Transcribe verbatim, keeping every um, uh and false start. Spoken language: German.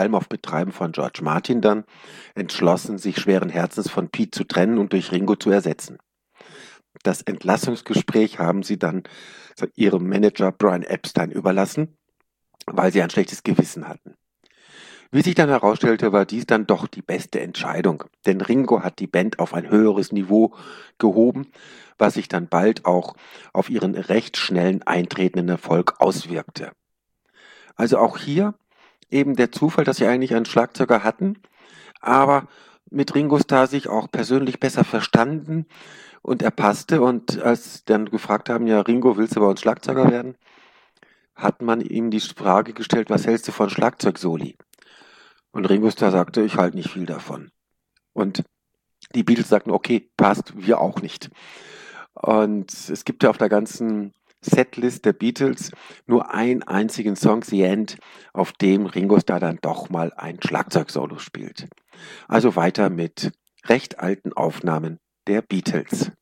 allem auf Betreiben von George Martin dann, entschlossen, sich schweren Herzens von Pete zu trennen und durch Ringo zu ersetzen. Das Entlassungsgespräch haben sie dann ihrem Manager Brian Epstein überlassen, weil sie ein schlechtes Gewissen hatten. Wie sich dann herausstellte, war dies dann doch die beste Entscheidung, denn Ringo hat die Band auf ein höheres Niveau gehoben, was sich dann bald auch auf ihren recht schnellen eintretenden Erfolg auswirkte. Also auch hier eben der Zufall, dass sie eigentlich einen Schlagzeuger hatten, aber mit Ringo Starr sich auch persönlich besser verstanden und er passte. Und als dann gefragt haben, ja Ringo, willst du bei uns Schlagzeuger werden, hat man ihm die Frage gestellt, was hältst du von Schlagzeugsoli? Und Ringo Starr sagte, ich halte nicht viel davon. Und die Beatles sagten, okay, passt, wir auch nicht. Und es gibt ja auf der ganzen Setlist der Beatles nur einen einzigen Song, The End, auf dem Ringo Starr dann doch mal ein Schlagzeugsolo spielt. Also weiter mit recht alten Aufnahmen der Beatles.